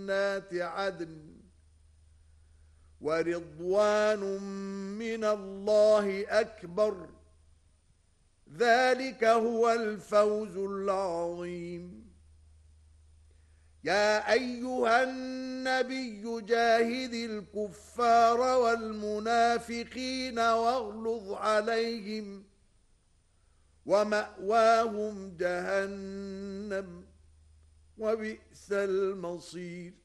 جنات عدن ورضوان من الله أكبر ذلك هو الفوز العظيم. يا أيها النبي جاهد الكفار والمنافقين واغلظ عليهم ومأواهم جهنم وبئس المصير.